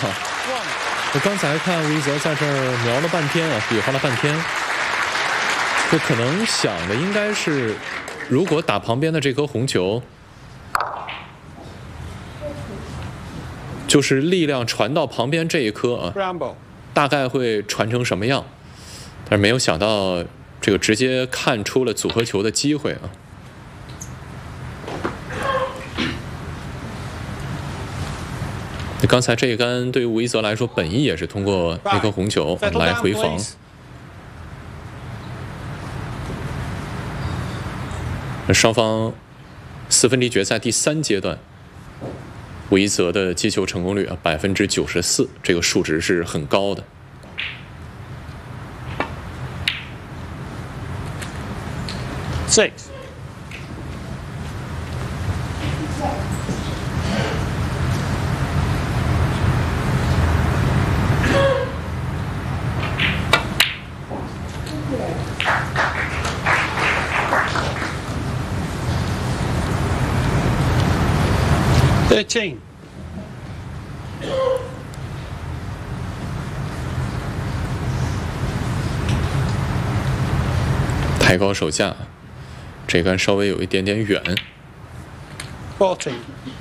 我刚才看吴一泽在这儿瞄了半天啊，比划了半天，就可能想的应该是，如果打旁边的这颗红球，就是力量传到旁边这一颗啊，大概会传成什么样？但是没有想到，这个直接看出了组合球的机会啊。刚才这一杆对于吴一泽来说，本意也是通过那颗红球来回防。双方4分之一决赛第3阶段，吴一泽的击球成功率啊94%，这个数值是很高的。 6。13。 抬高手架，这杆稍微有一点点远。 14。